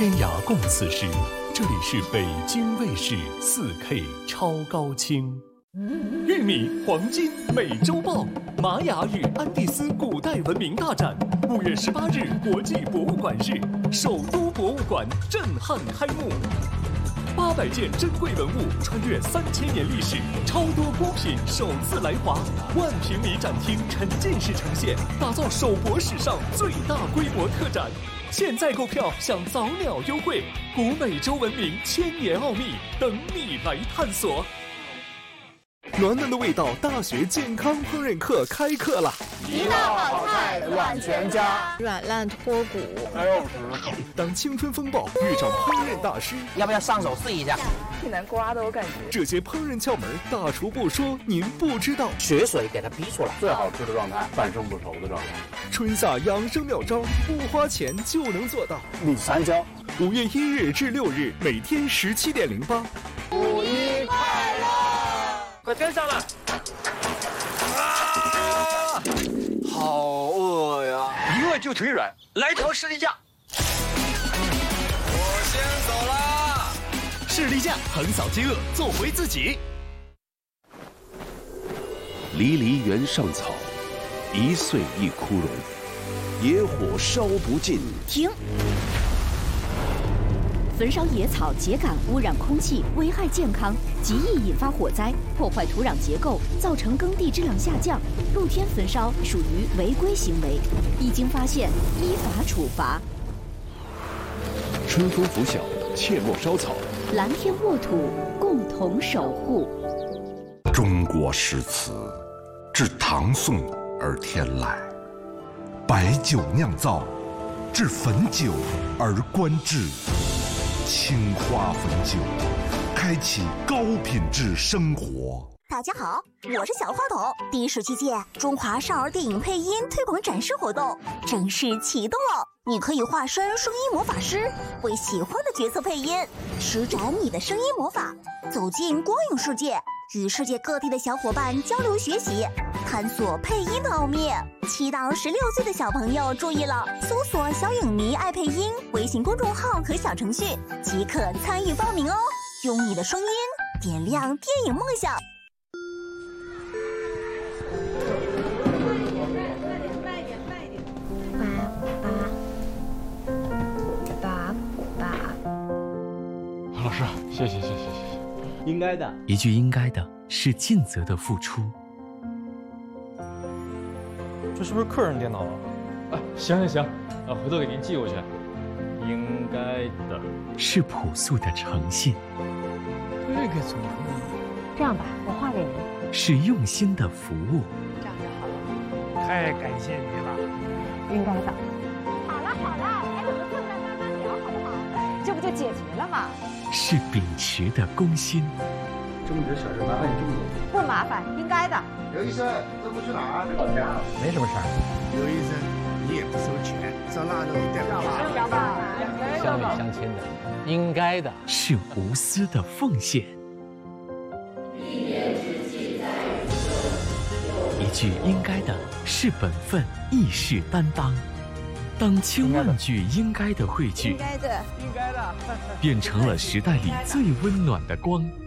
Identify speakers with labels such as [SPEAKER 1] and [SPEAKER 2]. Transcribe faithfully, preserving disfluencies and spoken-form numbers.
[SPEAKER 1] 天涯共此时，这里是北京卫视 四K 超高清。玉米黄金美洲豹，玛雅与安第斯古代文明大展，五月十八日国际博物馆日，首都博物馆震撼开幕。八百件珍贵文物穿越三千年历史，超多孤品首次来华，万平米展厅沉浸式呈现，打造首博史上最大规模特展。现在购票享早鸟优惠，古美洲文明千年奥秘等你来探索。暖暖的味道大学健康烹饪课开课了，
[SPEAKER 2] 一道好菜暖全家，
[SPEAKER 3] 软烂脱骨。
[SPEAKER 1] 当青春风暴遇上烹饪大师，
[SPEAKER 2] 要不要上手试一下？
[SPEAKER 3] 挺难刮的，我感觉。
[SPEAKER 1] 这些烹饪窍门，大厨不说您不知道，
[SPEAKER 2] 血水给它逼出来，
[SPEAKER 4] 最好吃的状态，半生不熟的状态。
[SPEAKER 1] 春夏养生妙招，不花钱就能做到。
[SPEAKER 4] 李三椒，
[SPEAKER 1] 五月一日至六日，每天十七点零八。
[SPEAKER 2] 五一快乐！
[SPEAKER 5] 快跟上了！
[SPEAKER 4] 啊，好饿呀！
[SPEAKER 5] 一饿就腿软，来条士力架。
[SPEAKER 4] 我先走了。
[SPEAKER 1] 士力架横扫饥饿，做回自己。
[SPEAKER 6] 离离原上草，一岁一枯荣。野火烧不尽。
[SPEAKER 7] 停！焚烧野草秸秆污染空气，危害健康，极易引发火灾，破坏土壤结构，造成耕地质量下降。露天焚烧属于违规行为，一经发现依法处罚。
[SPEAKER 6] 春风拂晓，切莫烧草。
[SPEAKER 7] 蓝天沃土，共同守护。
[SPEAKER 8] 中国诗词，至唐宋而天籁；白酒酿造，至汾酒而观致。青花汾酒，开启高品质生活。
[SPEAKER 9] 大家好，我是小花筒。第十七届中华少儿电影配音推广展示活动正式启动了，你可以化身声音魔法师，为喜欢的角色配音，施展你的声音魔法，走进光影世界，与世界各地的小伙伴交流学习，探索配音的奥秘。七到十六岁的小朋友注意了，搜索“小影迷爱配音”微信公众号和小程序，即可参与报名哦。用你的声音点亮电影梦想。
[SPEAKER 5] 老师，谢谢谢谢谢谢。
[SPEAKER 10] 应该的，
[SPEAKER 1] 一句应该的是尽责的付出。
[SPEAKER 5] 这是不是客人电脑啊？啊，行行行，啊，回头给您寄过去。应该的
[SPEAKER 1] 是朴素的诚信。
[SPEAKER 5] 这个怎么？
[SPEAKER 3] 这样吧，我画给您。
[SPEAKER 1] 是用心的服务。
[SPEAKER 3] 这样就好了。
[SPEAKER 5] 太感谢你了。
[SPEAKER 3] 应该的。好了好了，还有个困难慢慢聊，好不好？这不就解决了吗？
[SPEAKER 1] 是秉持的公心。
[SPEAKER 4] 这么点小事麻烦你这么多？
[SPEAKER 3] 不麻烦，应该的。
[SPEAKER 4] 刘医生，这不去哪儿？吵架了？
[SPEAKER 5] 没什么事儿。
[SPEAKER 11] 刘医生，你也不收钱，上腊肉带不
[SPEAKER 3] 上吧。
[SPEAKER 5] 乡里乡亲的，应该的。
[SPEAKER 1] 是无私的奉献。一句应该的是本分，亦是担当。当千万句应该的汇聚，
[SPEAKER 3] 应该的，
[SPEAKER 5] 应该的，
[SPEAKER 1] 变成了时代里最温暖的光。